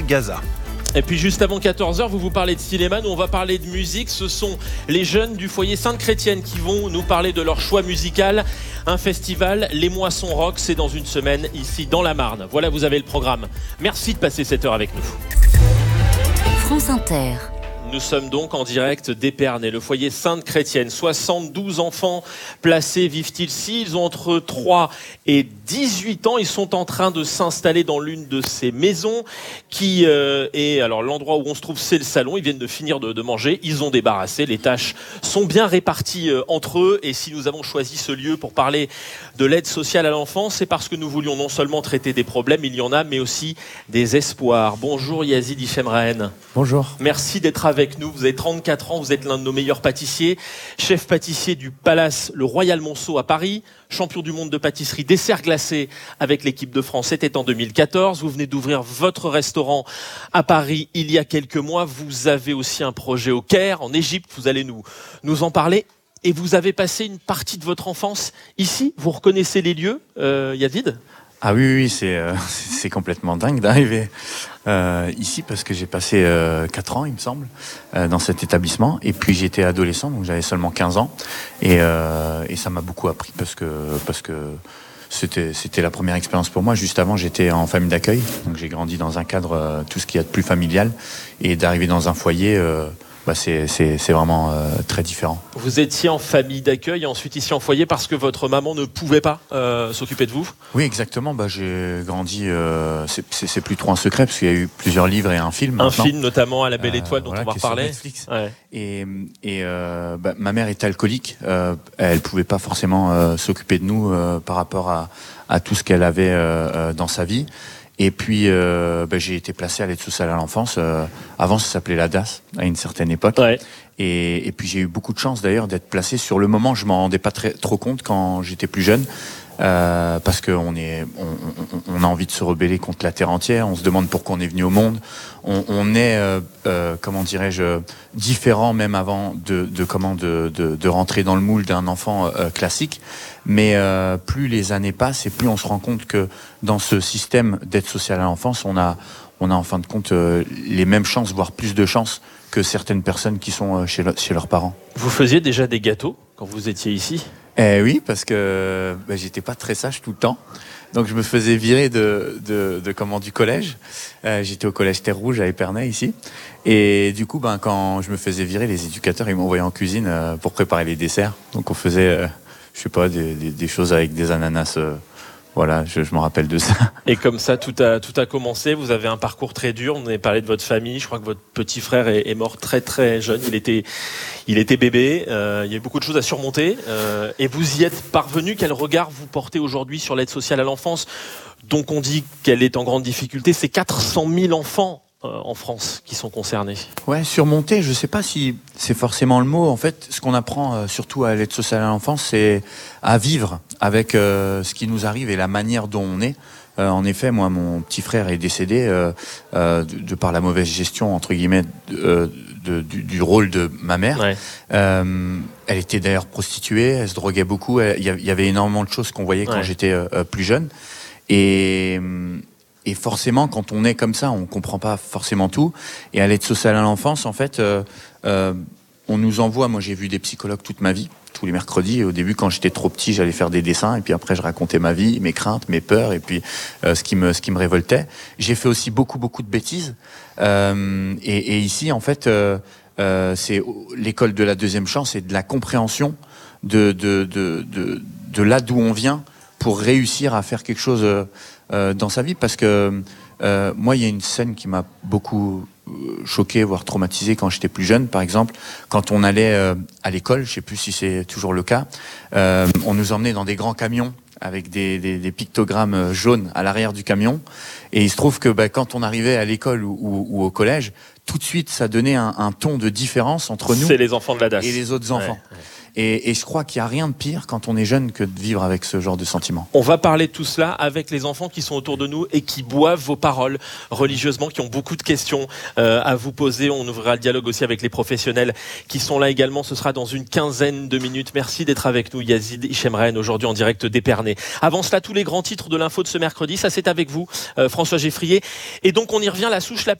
Gaza. Et puis juste avant 14h, vous parlez de cinéma, nous on va parler de musique. Ce sont les jeunes du foyer Sainte-Chrétienne qui vont nous parler de leur choix musical. Un festival, les Moissons Rock, c'est dans une semaine ici dans la Marne. Voilà, vous avez le programme. Merci de passer cette heure avec nous. France Inter. Nous sommes donc en direct d'Épernay, le foyer Sainte-Chrétienne. 72 enfants placés vivent ici. Ils ont entre 3 et 18 ans. Ils sont en train de s'installer dans l'une de ces maisons qui est... Alors l'endroit où on se trouve, c'est le salon. Ils viennent de finir de manger. Ils ont débarrassé. Les tâches sont bien réparties entre eux. Et si nous avons choisi ce lieu pour parler de l'aide sociale à l'enfance, c'est parce que nous voulions non seulement traiter des problèmes, il y en a, mais aussi des espoirs. Bonjour Yazid Hichemraen. Bonjour. Merci d'être avec nous. Vous avez 34 ans, vous êtes l'un de nos meilleurs pâtissiers, chef pâtissier du Palace Le Royal Monceau à Paris, champion du monde de pâtisserie dessert glacé avec l'équipe de France, c'était en 2014. Vous venez d'ouvrir votre restaurant à Paris il y a quelques mois. Vous avez aussi un projet au Caire, en Égypte, vous allez nous en parler. Et vous avez passé une partie de votre enfance ici. Vous reconnaissez les lieux, Yazid ? Ah oui, c'est complètement dingue d'arriver ici parce que j'ai passé 4 ans, il me semble, dans cet établissement. Et puis j'étais adolescent, donc j'avais seulement 15 ans. Et ça m'a beaucoup appris parce que c'était la première expérience pour moi. Juste avant, j'étais en famille d'accueil. Donc j'ai grandi dans un cadre, tout ce qu'il y a de plus familial. Et d'arriver dans un foyer... c'est vraiment très différent. Vous étiez en famille d'accueil et ensuite ici en foyer parce que votre maman ne pouvait pas s'occuper de vous ? Oui, exactement. J'ai grandi, c'est plus trop un secret parce qu'il y a eu plusieurs livres et un film. Un film notamment à la Belle Étoile dont on va reparler. Netflix. Ouais. Et ma mère était alcoolique. Elle pouvait pas forcément s'occuper de nous par rapport à tout ce qu'elle avait dans sa vie. Et puis, j'ai été placé à l'aide sociale à l'enfance. Avant, ça s'appelait la DAS, à une certaine époque. Ouais. Et puis, j'ai eu beaucoup de chance, d'ailleurs, d'être placé. Sur le moment, je m'en rendais pas trop compte quand j'étais plus jeune. Parce qu'on a envie de se rebeller contre la terre entière. On se demande pourquoi on est venu au monde. On est, comment dirais-je, différent même avant de rentrer dans le moule d'un enfant classique. Mais plus les années passent et plus on se rend compte que dans ce système d'aide sociale à l'enfance, on a en fin de compte les mêmes chances, voire plus de chances que certaines personnes qui sont chez leurs parents. Vous faisiez déjà des gâteaux quand vous étiez ici ? Oui, parce que j'étais pas très sage tout le temps. Donc je me faisais virer du collège. J'étais au collège Terre Rouge à Épernay ici. Et du coup, quand je me faisais virer, les éducateurs ils m'envoyaient en cuisine pour préparer les desserts. Donc on faisait, des choses avec des ananas. Voilà, je me rappelle de ça. Et comme ça, tout a commencé. Vous avez un parcours très dur. On avait parlé de votre famille. Je crois que votre petit frère est mort très très jeune. Il était bébé. Il y a eu beaucoup de choses à surmonter. Et vous y êtes parvenu. Quel regard vous portez aujourd'hui sur l'aide sociale à l'enfance, dont on dit qu'elle est en grande difficulté ? C'est 400 000 enfants en France qui sont concernés. Ouais, surmonter, je sais pas si c'est forcément le mot. En fait, ce qu'on apprend surtout à l'aide sociale à l'enfance, c'est à vivre avec ce qui nous arrive et la manière dont on est. En effet, moi, mon petit frère est décédé de par la mauvaise gestion, entre guillemets, du rôle de ma mère. Ouais. Elle était d'ailleurs prostituée, elle se droguait beaucoup. Il y avait énormément de choses qu'on voyait quand j'étais plus jeune. Et forcément, quand on est comme ça, on comprend pas forcément tout. Et à l'aide sociale à l'enfance, en fait, on nous envoie... Moi, j'ai vu des psychologues toute ma vie, tous les mercredis. Et au début, quand j'étais trop petit, j'allais faire des dessins. Et puis après, je racontais ma vie, mes craintes, mes peurs. Et puis, ce qui me révoltait. J'ai fait aussi beaucoup de bêtises. Et ici, en fait, c'est l'école de la deuxième chance et de la compréhension de là d'où on vient pour réussir à faire quelque chose dans sa vie. Parce que moi, il y a une scène qui m'a beaucoup choqué, voire traumatisé quand j'étais plus jeune. Par exemple, quand on allait à l'école, je sais plus si c'est toujours le cas, on nous emmenait dans des grands camions avec des pictogrammes jaunes à l'arrière du camion. Et il se trouve que quand on arrivait à l'école ou au collège, tout de suite, ça donnait un ton de différence entre nous. C'est les enfants de la DAS. Et les autres enfants. Ouais. Et je crois qu'il n'y a rien de pire quand on est jeune que de vivre avec ce genre de sentiments. On va parler de tout cela avec les enfants qui sont autour de nous et qui boivent vos paroles religieusement, qui ont beaucoup de questions à vous poser. On ouvrira le dialogue aussi avec les professionnels qui sont là également. Ce sera dans une quinzaine de minutes. Merci d'être avec nous, Yazid Hichemraen, aujourd'hui en direct d'Épernay. Avant cela, tous les grands titres de l'info de ce mercredi, ça c'est avec vous, François Geffrier. Et donc on y revient, la souche la